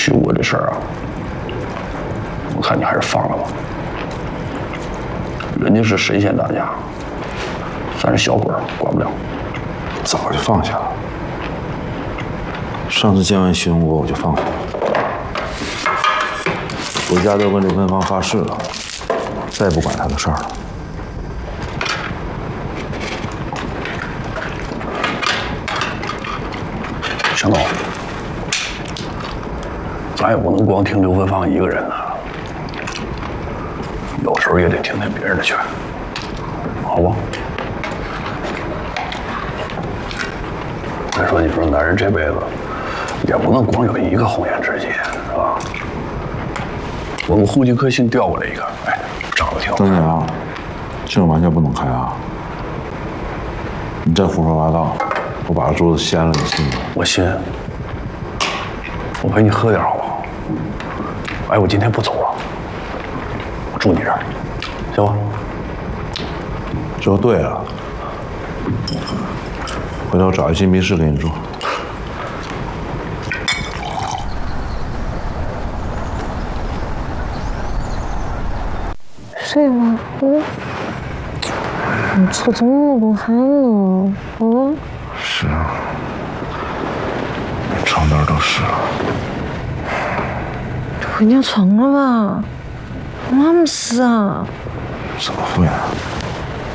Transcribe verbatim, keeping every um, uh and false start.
徐武这事儿啊，我看你还是放了吧。人家是神仙大家，咱是小鬼儿，管不了。 早就放下了。上次见完徐荣国，我就放下了。回家都跟刘芬芳发誓了，再也不管他的事儿了。 强总，咱也不能光听刘芬芳一个人的，有时候也得听听别人的劝，好不？再说，你说男人这辈子也不能光有一个红颜知己，是吧？我们户籍科信调过来一个，哎，长得挺好看。 曾阳，这种玩笑不能开啊！你再胡说八道，我把这桌子掀了，你信吗？ 我信。我陪你喝点好不好？哎，我今天不走了，我住你这儿，行吗？ 说对了，回头找一新密室给你住。 睡吧，嗯。你出这么多汗了，嗯。 是啊，床单都湿了。 回尿床了吧？我没事啊。 怎么会呢？